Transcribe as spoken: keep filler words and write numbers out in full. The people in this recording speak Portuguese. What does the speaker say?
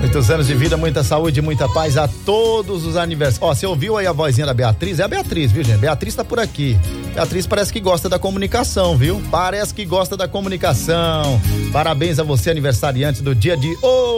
Muitos anos de vida, muita saúde, muita paz a todos os aniversários. Ó, você ouviu aí a vozinha da Beatriz? É a Beatriz, viu, gente? Beatriz tá por aqui. Beatriz parece que gosta da comunicação, viu? Parece que gosta da comunicação. Parabéns a você, aniversariante do dia de hoje.